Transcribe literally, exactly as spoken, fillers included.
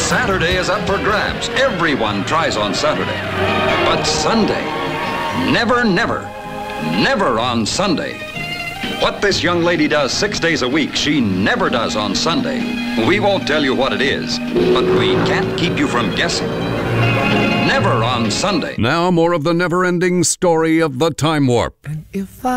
Saturday is up for grabs. Everyone tries on Saturday. But Sunday, never, never, never on Sunday. What this young lady does six days a week, she never does on Sunday. We won't tell you what it is, but we can't keep you from guessing. Never on Sunday. Now more of the never-ending story of the Time Warp. And if I